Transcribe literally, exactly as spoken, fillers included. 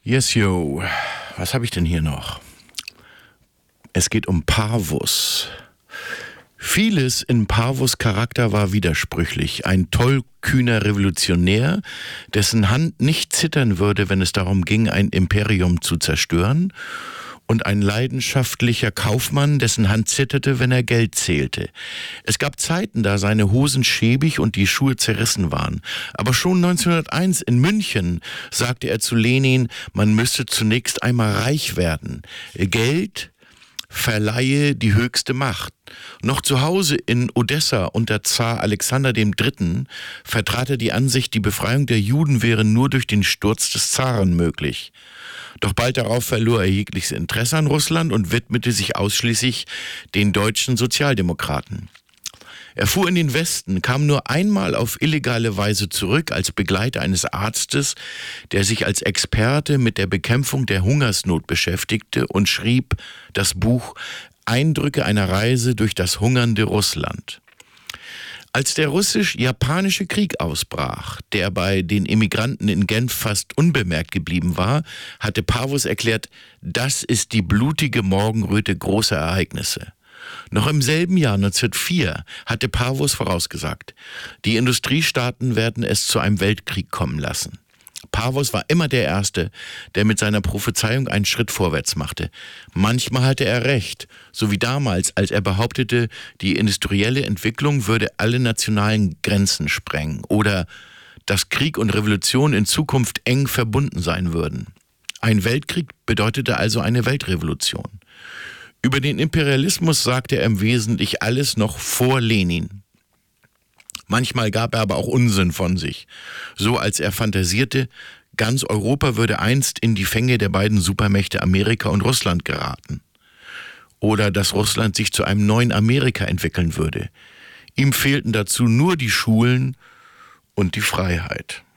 Yes, yo. Was habe ich denn hier noch? Es geht um Parvus. Vieles in Parvus' Charakter war widersprüchlich. Ein tollkühner Revolutionär, dessen Hand nicht zittern würde, wenn es darum ging, ein Imperium zu zerstören. Und ein leidenschaftlicher Kaufmann, dessen Hand zitterte, wenn er Geld zählte. Es gab Zeiten, da seine Hosen schäbig und die Schuhe zerrissen waren. Aber schon neunzehnhunderteins in München sagte er zu Lenin, man müsse zunächst einmal reich werden. Geld verleihe die höchste Macht. Noch zu Hause in Odessa unter Zar Alexander dem Dritten vertrat er die Ansicht, die Befreiung der Juden wäre nur durch den Sturz des Zaren möglich. Doch bald darauf verlor er jegliches Interesse an Russland und widmete sich ausschließlich den deutschen Sozialdemokraten. Er fuhr in den Westen, kam nur einmal auf illegale Weise zurück als Begleiter eines Arztes, der sich als Experte mit der Bekämpfung der Hungersnot beschäftigte und schrieb das Buch Eindrücke einer Reise durch das hungernde Russland. Als der russisch-japanische Krieg ausbrach, der bei den Immigranten in Genf fast unbemerkt geblieben war, hatte Parvus erklärt, das ist die blutige Morgenröte großer Ereignisse. Noch im selben Jahr neunzehnhundertvier hatte Parvus vorausgesagt, die Industriestaaten werden es zu einem Weltkrieg kommen lassen. Parvus war immer der Erste, der mit seiner Prophezeiung einen Schritt vorwärts machte. Manchmal hatte er recht, so wie damals, als er behauptete, die industrielle Entwicklung würde alle nationalen Grenzen sprengen oder dass Krieg und Revolution in Zukunft eng verbunden sein würden. Ein Weltkrieg bedeutete also eine Weltrevolution. Über den Imperialismus sagte er im Wesentlichen alles noch vor Lenin. Manchmal gab er aber auch Unsinn von sich, so als er fantasierte, ganz Europa würde einst in die Fänge der beiden Supermächte Amerika und Russland geraten. Oder dass Russland sich zu einem neuen Amerika entwickeln würde. Ihm fehlten dazu nur die Schulen und die Freiheit.